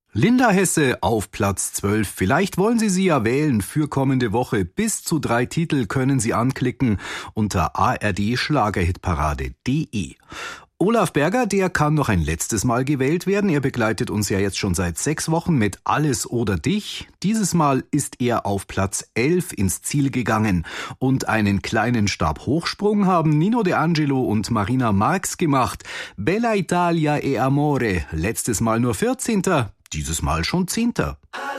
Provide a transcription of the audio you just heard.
Linda Hesse auf Platz 12. Vielleicht wollen Sie ja wählen für kommende Woche. Bis zu 3 Titel können Sie anklicken unter ard-schlagerhitparade.de. Olaf Berger, der kann noch ein letztes Mal gewählt werden. Er begleitet uns ja jetzt schon seit 6 Wochen mit Alles oder Dich. Dieses Mal ist er auf Platz 11 ins Ziel gegangen. Und einen kleinen Stabhochsprung haben Nino De Angelo und Marina Marx gemacht. Bella Italia e Amore. Letztes Mal nur 14. Dieses Mal schon 10.